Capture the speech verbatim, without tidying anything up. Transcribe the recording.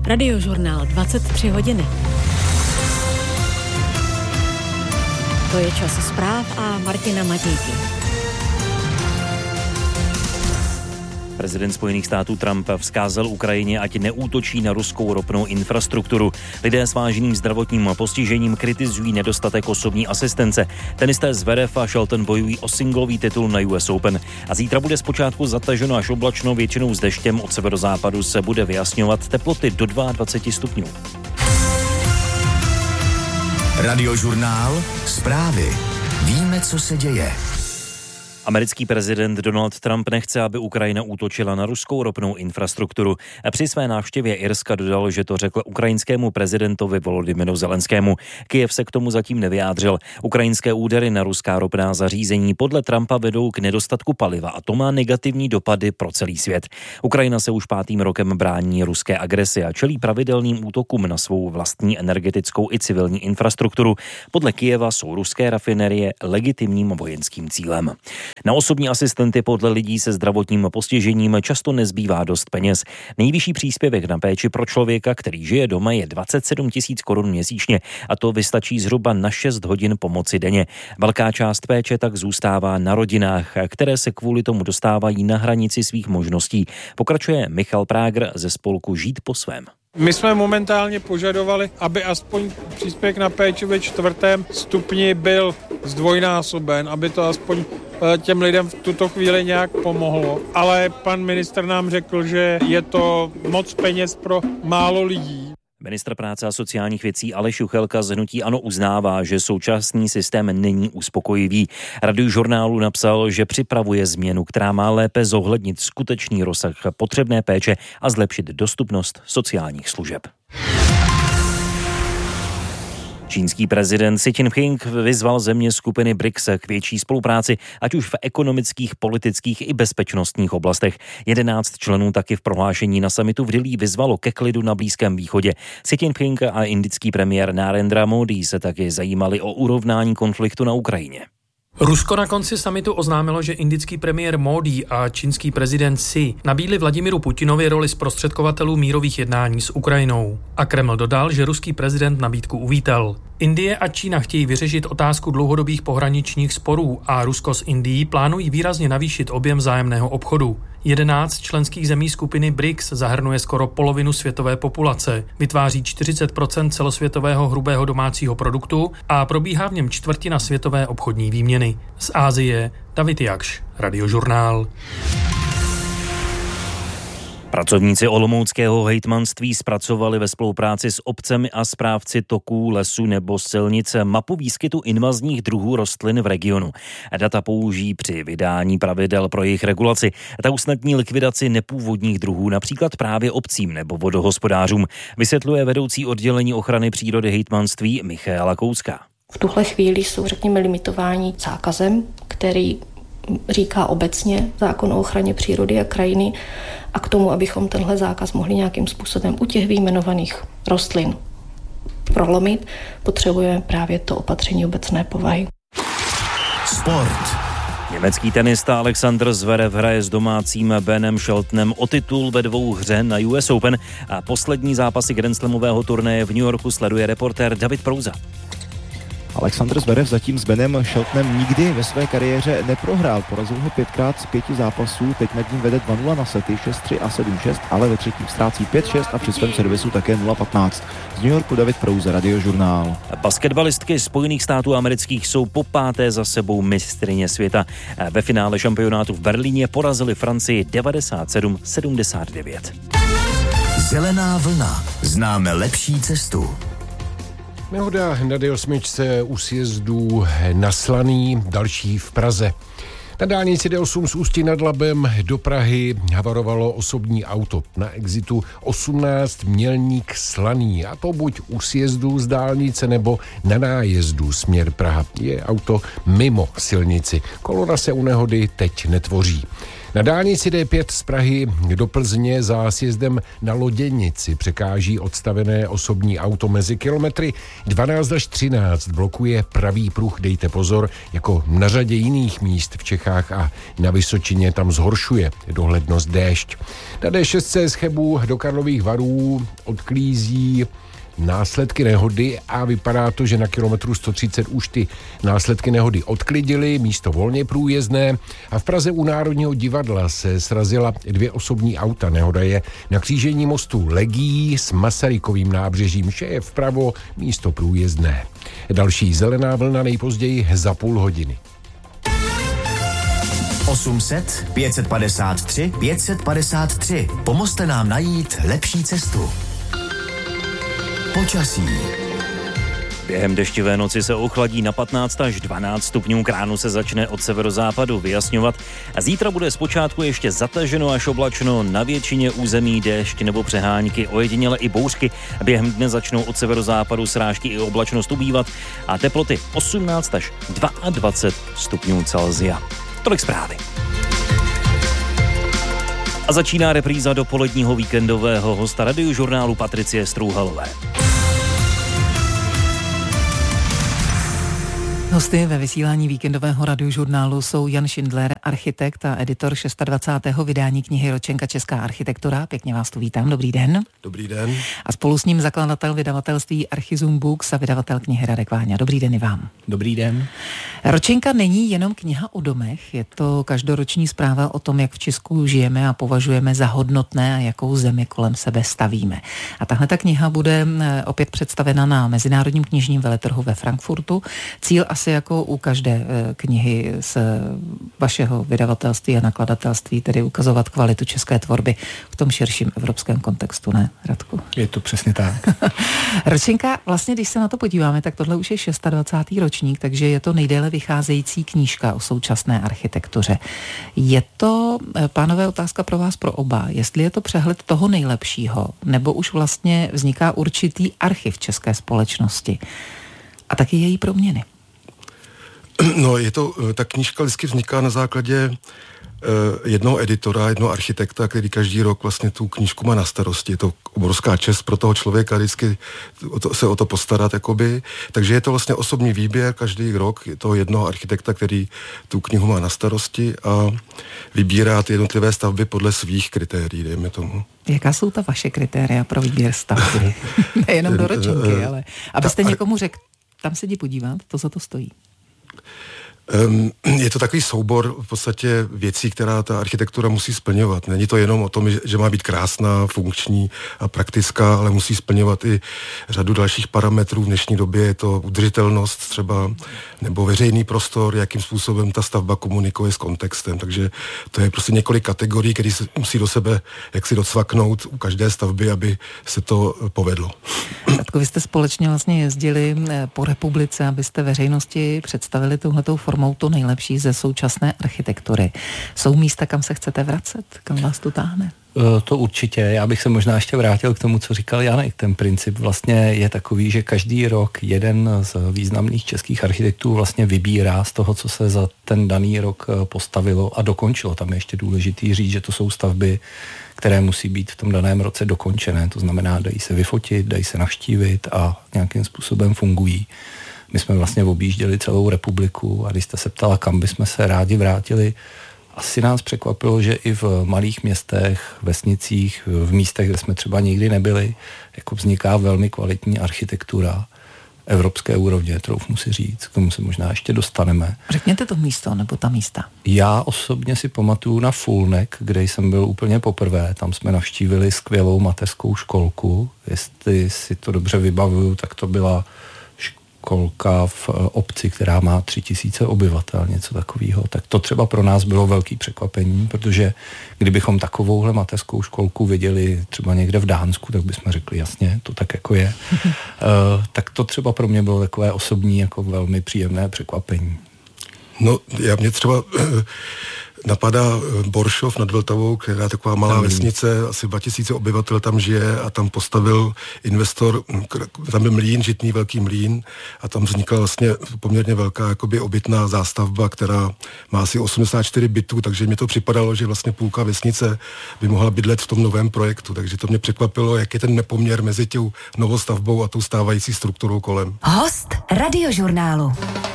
Radiožurnál dvacet tři hodiny. To je čas zpráv a Martina Matějky. Prezident Spojených států Trump vzkázal Ukrajině, ať neútočí na ruskou ropnou infrastrukturu. Lidé s vážným zdravotním postižením kritizují nedostatek osobní asistence. Tenisté Zverev a Shelton bojují o singlový titul na U S Open. A zítra bude zpočátku zataženo až oblačno, většinou s deštěm, od severozápadu se bude vyjasňovat, teploty do dvacet dva stupňů. Radiožurnál Zprávy. Víme, co se děje. Americký prezident Donald Trump nechce, aby Ukrajina útočila na ruskou ropnou infrastrukturu. Při své návštěvě Irska dodal, že to řekl ukrajinskému prezidentovi Volodymyru Zelenskému. Kyjev se k tomu zatím nevyjádřil. Ukrajinské údery na ruská ropná zařízení podle Trumpa vedou k nedostatku paliva a to má negativní dopady pro celý svět. Ukrajina se už pátým rokem brání ruské agresi a čelí pravidelným útokům na svou vlastní energetickou i civilní infrastrukturu. Podle Kyjeva jsou ruské rafinerie legitimním vojenským cílem. Na osobní asistenty podle lidí se zdravotním postižením často nezbývá dost peněz. Nejvyšší příspěvek na péči pro člověka, který žije doma, je dvacet sedm tisíc korun měsíčně a to vystačí zhruba na šest hodin pomoci denně. Velká část péče tak zůstává na rodinách, které se kvůli tomu dostávají na hranici svých možností. Pokračuje Michal Prágr ze spolku Žít po svém. My jsme momentálně požadovali, aby aspoň příspěvek na péči ve čtvrtém stupni byl zdvojnásoben, aby to aspoň těm lidem v tuto chvíli nějak pomohlo. Ale pan ministr nám řekl, že je to moc peněz pro málo lidí. Ministr práce a sociálních věcí Aleš Juchelka z hnutí ANO uznává, že současný systém není uspokojivý. Radiožurnálu napsal, že připravuje změnu, která má lépe zohlednit skutečný rozsah potřebné péče a zlepšit dostupnost sociálních služeb. Čínský prezident Xi Jinping vyzval země skupiny B R I C S k větší spolupráci, ať už v ekonomických, politických i bezpečnostních oblastech. Jedenáct členů taky v prohlášení na summitu v Dillí vyzvalo ke klidu na Blízkém východě. Xi Jinping a indický premiér Narendra Modi se taky zajímali o urovnání konfliktu na Ukrajině. Rusko na konci summitu oznámilo, že indický premiér Modi a čínský prezident Xi nabídli Vladimiru Putinovi roli zprostředkovatelů mírových jednání s Ukrajinou. A Kreml dodal, že ruský prezident nabídku uvítal. Indie a Čína chtějí vyřešit otázku dlouhodobých pohraničních sporů a Rusko s Indií plánují výrazně navýšit objem vzájemného obchodu. Jedenáct členských zemí skupiny B R I C S zahrnuje skoro polovinu světové populace, vytváří čtyřicet procent celosvětového hrubého domácího produktu a probíhá v něm čtvrtina světové obchodní výměny. Z Asie David Jakš, Radiožurnál. Pracovníci olomouckého hejtmanství zpracovali ve spolupráci s obcemi a správci toků, lesů nebo silnice mapu výskytu invazních druhů rostlin v regionu. Data použijí při vydání pravidel pro jejich regulaci. Ta usnadní likvidaci nepůvodních druhů, například právě obcím nebo vodohospodářům, vysvětluje vedoucí oddělení ochrany přírody hejtmanství Michaela Kouská. V tuhle chvíli jsou, řekněme, limitováni zákazem, který říká obecně zákon o ochraně přírody a krajiny, a k tomu, abychom tenhle zákaz mohli nějakým způsobem u těch vyjmenovaných rostlin prolomit, potřebujeme právě to opatření obecné povahy. Sport. Německý tenista Alexander Zverev hraje s domácím Benem Sheltonem o titul ve dvou hře na U S Open a poslední zápasy grandslamového turnaje v New Yorku sleduje reportér David Prouza. Alexander Zverev zatím s Benem Sheltonem nikdy ve své kariéře neprohrál. Porazil ho pětkrát z pěti zápasů, teď nad ním vede dva nula na sety, šest tři a sedm šest, ale ve třetím ztrácí pět šest a při svém servisu také nula patnáct. Z New Yorku David Prouza, Radiožurnál. Basketbalistky Spojených států amerických jsou po páté za sebou mistryně světa. Ve finále šampionátu v Berlíně porazili Francii devadesát sedm sedmdesát devět. Zelená vlna. Známe lepší cestu. Nehoda na D osm u sjezdu na Slaný, další v Praze. Na dálnici D osm z Ústí nad Labem do Prahy havarovalo osobní auto. Na exitu osmnáct Mělník Slaný, a to buď u sjezdu z dálnice nebo na nájezdu směr Praha. Je auto mimo silnici. Kolona se u nehody teď netvoří. Na dálnici D pět z Prahy do Plzně za sjezdem na Loděnici překáží odstavené osobní auto mezi kilometry dvanáct až třináct. Blokuje pravý pruh, dejte pozor, jako na řadě jiných míst v Čechách a na Vysočině tam zhoršuje dohlednost déšť. Na D šest z Chebu do Karlových Varů odklízí následky nehody a vypadá to, že na kilometru sto třicet už ty následky nehody odklidily, místo volně průjezdné a v Praze u Národního divadla se srazila dvě osobní auta. Nehoda je na křížení mostu Legií s Masarykovým nábřežím, vše je vpravo, místo průjezdné. Další zelená vlna nejpozději za půl hodiny. osm set, pět set padesát tři, pět set padesát tři. Pomozte nám najít lepší cestu. Počasí. Během deštivé noci se ochladí na patnáct až dvanáct stupňů, k ránu se začne od severozápadu vyjasňovat a zítra bude zpočátku ještě zataženo až oblačno, na většině území déšť nebo přehánky, ojediněle i bouřky. Během dne začnou od severozápadu srážky i oblačnost ubývat a teploty osmnáct až dvacet dva stupňů Celsia. Tolik zprávy. A začíná repríza dopoledního víkendového hosta Radiožurnálu Patricie Strouhalové. Hosty ve vysílání víkendového Radiožurnálu jsou Jan Šindler, architekt a editor dvacátého šestého vydání knihy Ročenka Česká architektura. Pěkně vás tu vítám, dobrý den. Dobrý den. A spolu s ním zakladatel vydavatelství Archizum Books a vydavatel knihy Radek Váňa. Dobrý den i vám. Dobrý den. Ročenka není jenom kniha o domech, je to každoroční zpráva o tom, jak v Česku žijeme a považujeme za hodnotné a jakou zemi kolem sebe stavíme. A tahle ta kniha bude opět představena na Mezinárodním knižním veletrhu ve Frankfurtu. Cíl asi jako u každé knihy z vašeho vydavatelství a nakladatelství, tedy ukazovat kvalitu české tvorby v tom širším evropském kontextu, ne, Radku? Je to přesně tak. Ročenka, vlastně když se na to podíváme, tak tohle už je dvacátý šestý ročník, takže je to nejdéle vycházející knížka o současné architektuře. Je to, pánové, otázka pro vás pro oba, jestli je to přehled toho nejlepšího, nebo už vlastně vzniká určitý archiv české společnosti a taky její proměny. No, je to, ta knížka vždycky vzniká na základě jednoho editora, jednoho architekta, který každý rok vlastně tu knížku má na starosti. Je to obrovská čest pro toho člověka vždycky se o to postarat, jakoby. Takže je to vlastně osobní výběr každý rok toho jednoho architekta, který tu knihu má na starosti a vybírá ty jednotlivé stavby podle svých kritérií, dejme tomu. Jaká jsou ta vaše kritéria pro výběr stavby? Nejenom do ročenky, ale abyste někomu řekl, tam se jdi podívat, to za to stojí. Um, je to takový soubor v podstatě věcí, která ta architektura musí splňovat. Není to jenom o tom, že, že má být krásná, funkční a praktická, ale musí splňovat i řadu dalších parametrů. V dnešní době je to udržitelnost třeba, nebo veřejný prostor, jakým způsobem ta stavba komunikuje s kontextem. Takže to je prostě několik kategorií, které se musí do sebe jaksi docvaknout u každé stavby, aby se to povedlo. Radko, vy jste společně vlastně jezdili po republice, abyste veřejnosti představili touhletou formou to nejlepší ze současné architektury. Jsou místa, kam se chcete vracet? Kam vás to táhne? To určitě. Já bych se možná ještě vrátil k tomu, co říkal Janek. Ten princip vlastně je takový, že každý rok jeden z významných českých architektů vlastně vybírá z toho, co se za ten daný rok postavilo a dokončilo. Tam je ještě důležitý říct, že to jsou stavby, které musí být v tom daném roce dokončené. To znamená, dají se vyfotit, dají se navštívit a nějakým způsobem fungují. My jsme vlastně objížděli celou republiku a když jste se ptala, kam bychom se rádi vrátili, asi nás překvapilo, že i v malých městech, vesnicích, v místech, kde jsme třeba nikdy nebyli, jako vzniká velmi kvalitní architektura evropské úrovně, troufnu si říct, k tomu se možná ještě dostaneme. Řekněte to místo, nebo ta místa. Já osobně si pamatuju na Fulnek, kde jsem byl úplně poprvé, tam jsme navštívili skvělou mateřskou školku, jestli si to dobře vybavuju, tak to byla školka v obci, která má tři tisíce obyvatel, něco takového. Tak to třeba pro nás bylo velký překvapení, protože kdybychom takovouhle mateřskou školku viděli třeba někde v Dánsku, tak bychom řekli, jasně, to tak jako je. uh, tak to třeba pro mě bylo takové osobní, jako velmi příjemné překvapení. No, já mě třeba napadá Boršov nad Vltavou, která je taková malá vesnice, asi dva tisíce obyvatel tam žije a tam postavil investor, tam byl mlýn, žitný velký mlýn a tam vznikla vlastně poměrně velká jakoby obytná zástavba, která má asi osmdesát čtyři bytů, takže mi to připadalo, že vlastně půlka vesnice by mohla bydlet v tom novém projektu, takže to mě překvapilo, jak je ten nepoměr mezi tou novostavbou a tou stávající strukturou kolem. Host Radiožurnálu.